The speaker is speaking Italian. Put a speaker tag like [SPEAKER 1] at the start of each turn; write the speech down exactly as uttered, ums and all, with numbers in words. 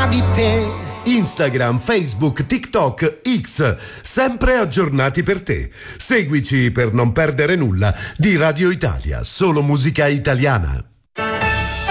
[SPEAKER 1] prima di te.
[SPEAKER 2] Instagram, Facebook, TikTok, X, sempre aggiornati per te. Seguici per non perdere nulla di Radio Italia, solo musica italiana.